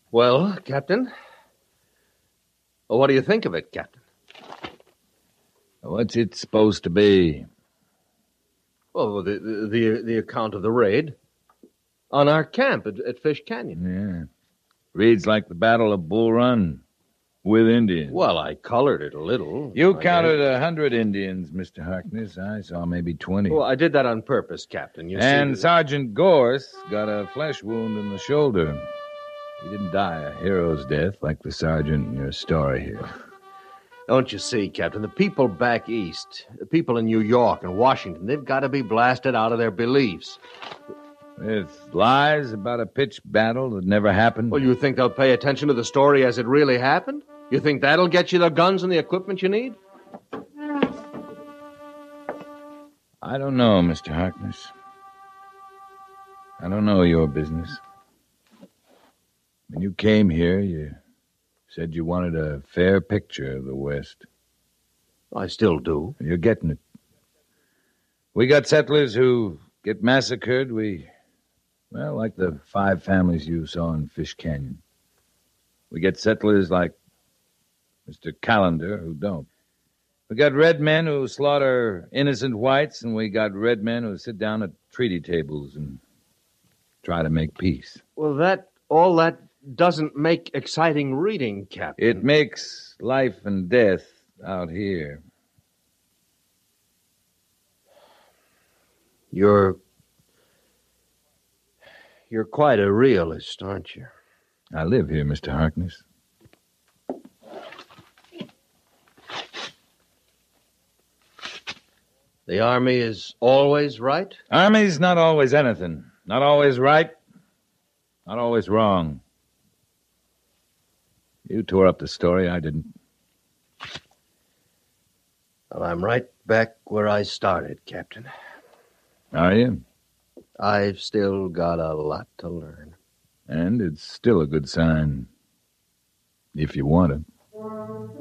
Well, Captain? What do you think of it, Captain? What's it supposed to be? Well, the account of the raid on our camp at Fish Canyon. Yeah. Reads like the Battle of Bull Run with Indians. Well, I colored it a little. You counted 100 Indians, Mr. Harkness. I saw maybe 20. Well, I did that on purpose, Captain. And see... Sergeant Gorse got a flesh wound in the shoulder. He didn't die a hero's death like the sergeant in your story here. Don't you see, Captain, the people back east, the people in New York and Washington, they've got to be blasted out of their beliefs. With lies about a pitched battle that never happened? Well, you think they'll pay attention to the story as it really happened? You think that'll get you the guns and the equipment you need? I don't know, Mr. Harkness. I don't know your business. When you came here, you said you wanted a fair picture of the West. I still do. You're getting it. We got settlers who get massacred. Well, like the 5 families you saw in Fish Canyon. We get settlers like Mr. Callender who don't. We got red men who slaughter innocent whites, and we got red men who sit down at treaty tables and try to make peace. Well, all that doesn't make exciting reading, Captain. It makes life and death out here. You're quite a realist, aren't you? I live here, Mr. Harkness. The Army is always right? Army's not always anything. Not always right. Not always wrong. You tore up the story, I didn't. Well, I'm right back where I started, Captain. Are you? I've still got a lot to learn. And it's still a good sign, if you want it.